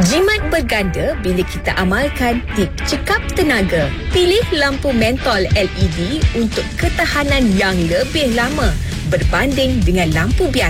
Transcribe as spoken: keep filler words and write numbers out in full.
Jimat berganda bila kita amalkan tip cekap tenaga. Pilih lampu mentol L E D untuk ketahanan yang lebih lama berbanding dengan lampu biasa.